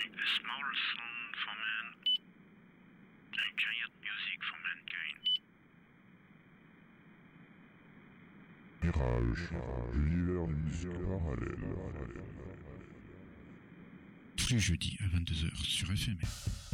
A small sound for man. A giant music for mankind. Mirage, l'univers d'une musique parallèle. Tous les jeudis à 22h sur FMR.